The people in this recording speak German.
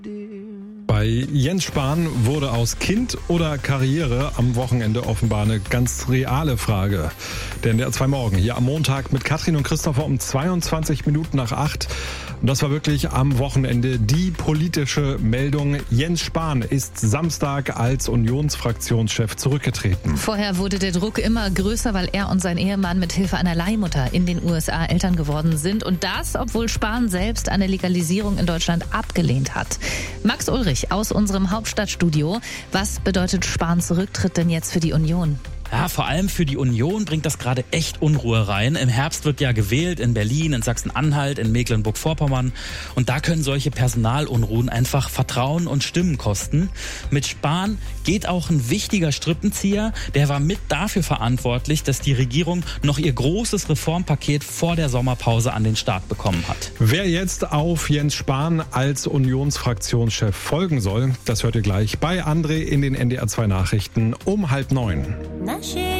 Bei Jens Spahn wurde aus Kind oder Karriere am Wochenende offenbar eine ganz reale Frage. Der NDR 2 Morgen hier am Montag mit Katrin und Christopher um 22 Minuten nach 8. Und das war wirklich am Wochenende die politische Meldung. Jens Spahn ist Samstag als Unionsfraktionschef zurückgetreten. Vorher wurde der Druck immer größer, weil er und sein Ehemann mit Hilfe einer Leihmutter in den USA Eltern geworden sind. Und das, obwohl Spahn selbst eine Legalisierung in Deutschland abgelehnt hat. Max Ulrich aus unserem Hauptstadtstudio. Was bedeutet Spahns Rücktritt denn jetzt für die Union? Ja, vor allem für die Union bringt das gerade echt Unruhe rein. Im Herbst wird ja gewählt in Berlin, in Sachsen-Anhalt, in Mecklenburg-Vorpommern. Und da können solche Personalunruhen einfach Vertrauen und Stimmen kosten. Mit Spahn geht auch ein wichtiger Strippenzieher. Der war mit dafür verantwortlich, dass die Regierung noch ihr großes Reformpaket vor der Sommerpause an den Start bekommen hat. Wer jetzt auf Jens Spahn als Unionsfraktionschef folgen soll, das hört ihr gleich bei André in den NDR 2 Nachrichten um 8:30.